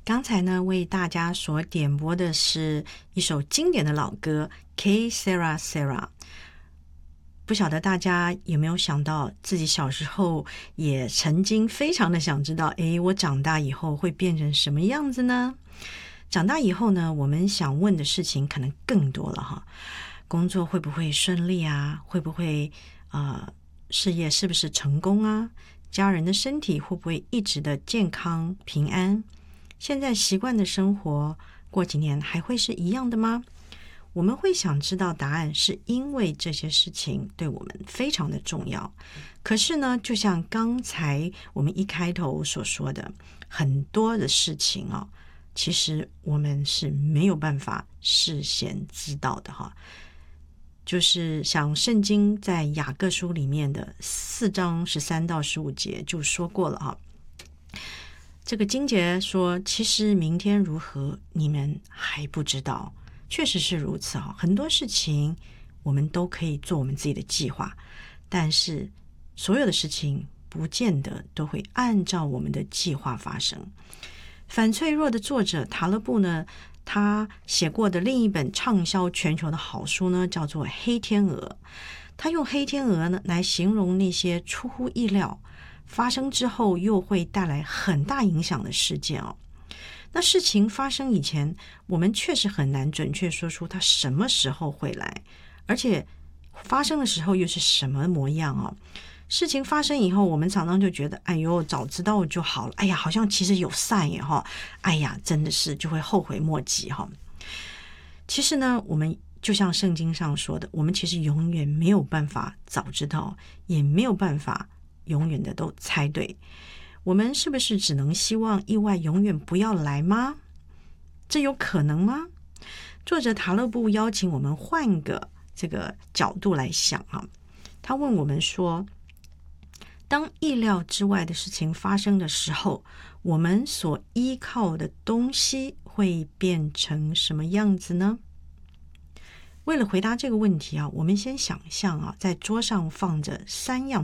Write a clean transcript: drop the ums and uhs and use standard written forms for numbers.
刚才呢，为大家所点播的是一首经典的老歌《Que Sera Sera》。不晓得大家有没有想到，自己小时候也曾经非常的想知道，我长大以后会变成什么样子呢？长大以后呢，我们想问的事情可能更多了哈。工作会不会顺利啊？会不会事业是不是成功啊？家人的身体会不会一直的健康平安？现在习惯的生活，过几年还会是一样的吗？我们会想知道答案，是因为这些事情对我们非常的重要。可是呢，就像刚才我们一开头所说的，很多的事情其实我们是没有办法事先知道的哈。就是像圣经在雅各书里面的4章13到15节就说过了哈。这个经节说，其实明天如何，你们还不知道。确实是如此哈，很多事情我们都可以做我们自己的计划，但是所有的事情不见得都会按照我们的计划发生。反脆弱的作者塔勒布呢，他写过的另一本畅销全球的好书呢，叫做《黑天鹅》。他用黑天鹅呢来形容那些出乎意料发生之后又会带来很大影响的事件那事情发生以前，我们确实很难准确说出它什么时候会来，而且发生的时候又是什么模样事情发生以后，我们常常就觉得，哎呦，早知道就好了，哎呀，好像其实有善耶哎呀，真的是就会后悔莫及其实呢，我们就像圣经上说的，我们其实永远没有办法早知道，也没有办法永远的都猜对。我们是不是只能希望意外永远不要来吗？这有可能吗？作者塔勒布邀请我们换个这个角度来想他问我们说，当意料之外的事情发生的时候，我们所依靠的东西会变成什么样子呢？为了回答这个问题我们先想象在桌上放着3样